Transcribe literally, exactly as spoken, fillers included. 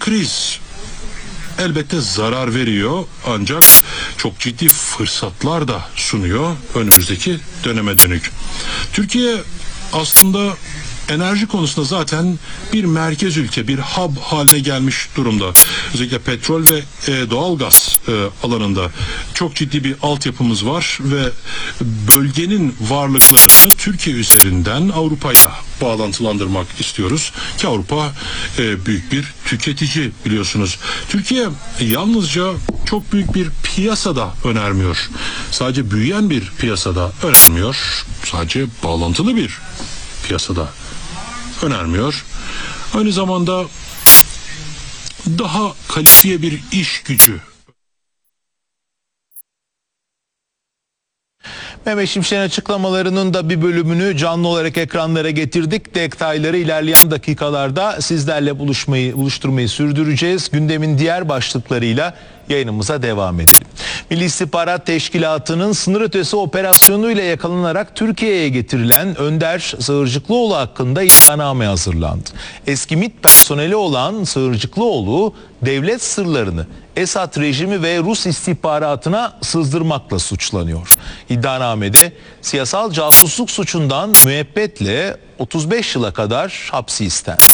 kriz elbette zarar veriyor ancak çok ciddi fırsatlar da sunuyor önümüzdeki döneme dönük. Türkiye aslında enerji konusunda zaten bir merkez ülke, bir hub haline gelmiş durumda. Özellikle petrol ve e, doğalgaz e, alanında çok ciddi bir altyapımız var ve bölgenin varlıklarını Türkiye üzerinden Avrupa'ya bağlantılandırmak istiyoruz. Ki Avrupa e, büyük bir tüketici biliyorsunuz. Türkiye yalnızca çok büyük bir piyasada önermiyor. Sadece büyüyen bir piyasada önermiyor. Sadece bağlantılı bir piyasada önermiyor. Aynı zamanda daha kalifiye bir iş gücü. Mehmet Şimşek'in açıklamalarının da bir bölümünü canlı olarak ekranlara getirdik. Detayları ilerleyen dakikalarda sizlerle buluşmayı, buluşturmayı sürdüreceğiz. Gündemin diğer başlıklarıyla yayınımıza devam edelim. Milli İstihbarat Teşkilatı'nın sınır ötesi operasyonuyla yakalanarak Türkiye'ye getirilen Önder Sığırcıklıoğlu hakkında iddianame hazırlandı. Eski MİT personeli olan Sığırcıklıoğlu devlet sırlarını Esad rejimi ve Rus istihbaratına sızdırmakla suçlanıyor. İddianamede siyasal casusluk suçundan müebbetle otuz beş yıla kadar hapsi istendi.